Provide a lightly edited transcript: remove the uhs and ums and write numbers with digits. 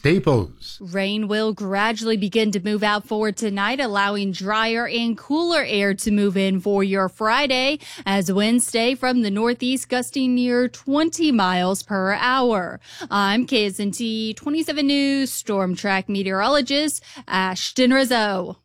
Staples. Rain will gradually begin to move out forward tonight, allowing drier and cooler air to move in for your Friday, as winds stay from the northeast gusting near 20 miles per hour. I'm KSNT 27 News Storm Track meteorologist Ashton Rizzo.